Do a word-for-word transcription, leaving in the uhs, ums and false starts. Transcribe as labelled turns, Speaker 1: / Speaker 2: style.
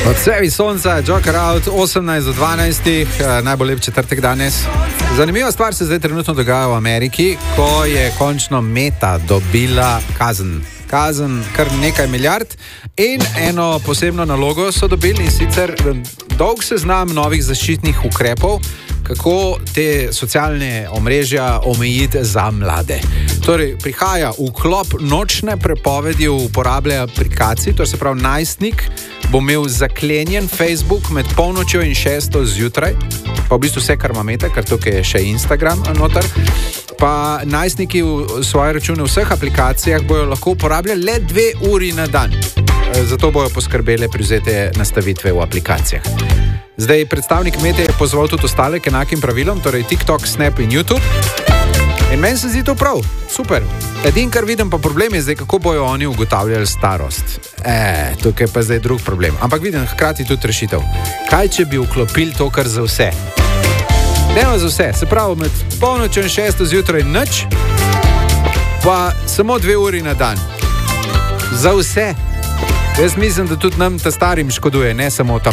Speaker 1: Od sebi sonca, Joker Out, osemnajst do dvanajst, najbolj lep četrtek danes. Zanimiva stvar se zdaj trenutno dogaja v Ameriki, ko je končno Meta dobila kazen. Kazen kar nekaj milijard in eno posebno nalogo so dobili, in sicer dolg seznam novih zaščitnih ukrepov, kako te socialne omrežja omejiti za mlade. Torej, prihaja vklop nočne prepovedi uporabe aplikacij, to se pravi, najstnik bo imel zaklenjen Facebook med polnočjo in šesto zjutraj, pa v bistvu vse, kar ima Meta, ker tukaj je še Instagram noter, pa najstniki v svoje račune v vseh aplikacijah bojo lahko uporabljali le dve uri na dan. Zato bojo poskrbele privzete nastavitve v aplikacijah. Zdaj, predstavnik Mete je pozval tudi ostale k enakim pravilom, torej TikTok, Snap in YouTube. In meni se zdi to prav, super. Edin, kar vidim, pa problem je zdaj, kako bojo oni ugotavljali starost. E, tukaj pa zdaj drug problem. Ampak vidim hkrati tudi rešitev. Kaj, če bi vklopili to kar za vse? Dejmo za vse, se pravi, med polnočjo in šesto zjutraj nič, pa samo dve uri na dan. Za vse. Jaz mislim, da tudi nam ta starim škoduje, ne samo tam